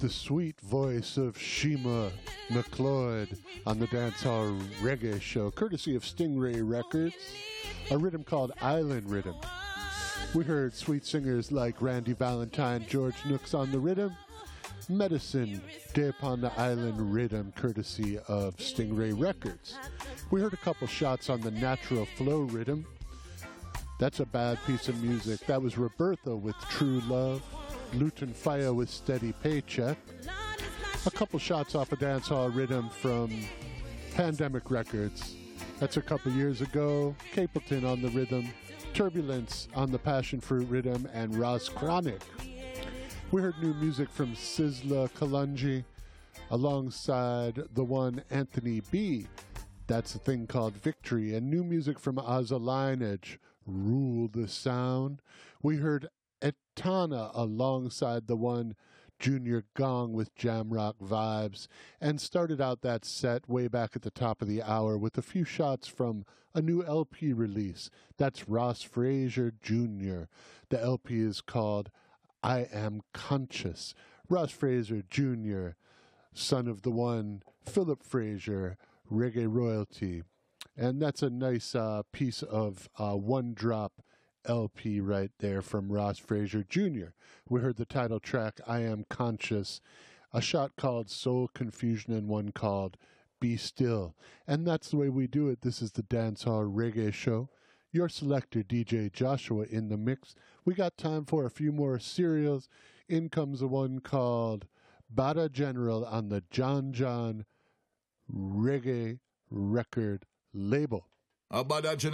the sweet voice of Shima McLeod on the Dancehall Reggae Show, courtesy of Stingray Records, a rhythm called Island Rhythm. We heard sweet singers like Randy Valentine, George Nooks on the rhythm, Medicine, Day Upon the Island Rhythm, courtesy of Stingray Records. We heard a couple shots on the Natural Flow Rhythm. That's a bad piece of music. That was Roberta with True Love, Luton Fire with Steady Paycheck. A couple shots off a dancehall rhythm from Pandemic Records. That's a couple years ago. Capleton on the rhythm, Turbulence on the Passion Fruit rhythm, and Ross Chronic. We heard new music from Sizzla Kalonji alongside the one Anthony B. That's a thing called Victory. And new music from Ozza Lineage, Rule the Sound. We heard Etana alongside the one Junior Gong with Jamrock Vibes, and started out that set way back at the top of the hour with a few shots from a new LP release. That's Ross Frazier Jr. The LP is called I Am Conscious. Ross Frazier Jr., son of the one Philip Frazier, reggae royalty. And that's a nice piece of one drop LP right there from Ross Frazier Jr. We heard the title track, I Am Conscious, a shot called Soul Confusion, and one called Be Still. And that's the way we do it. This is the Dancehall Reggae Show. Your selector, DJ Joshua, in the mix. We got time for a few more serials. In comes a one called Bada General on the John John Reggae record label. Bada General.